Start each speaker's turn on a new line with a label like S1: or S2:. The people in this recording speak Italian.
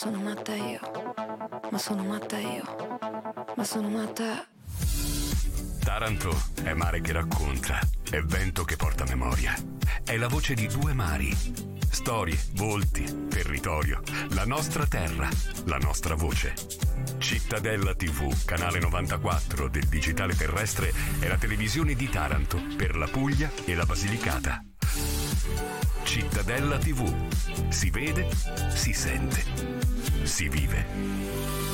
S1: Sono matta io, ma sono matta io, ma sono matta.
S2: Taranto è mare che racconta, è vento che porta memoria, è la voce di due mari, storie, volti, territorio, la nostra terra, la nostra voce. Cittadella TV, canale 94 del digitale terrestre, è la televisione di Taranto per la Puglia e la Basilicata. Cittadella TV, si vede, si sente, si vive.